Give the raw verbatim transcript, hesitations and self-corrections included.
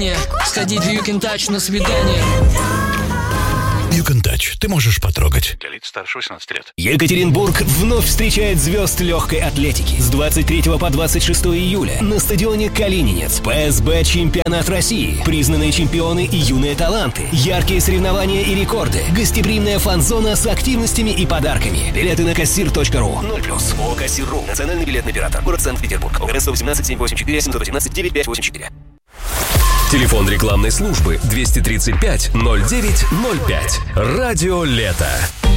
Сходить в You Can Touch на свидание. You Can Touch. Ты можешь потрогать. Для лиц старше восемнадцати лет. Екатеринбург вновь встречает звезд легкой атлетики. С двадцать третьего по двадцать шестое июля на стадионе Калининец. ПСБ Чемпионат России. Признанные чемпионы и юные таланты. Яркие соревнования и рекорды. Гостеприимная фан-зона с активностями и подарками. Билеты на кассир точка ру. ноль плюс. ООО «Кассир.ру». Национальный билетный оператор. Город Санкт-Петербург. ОГРН сто восемнадцать семь восемь четыре семь восемнадцать девять пять восемь четыре. Телефон рекламной службы двести тридцать пять ноль девять ноль пять. Радио Лето.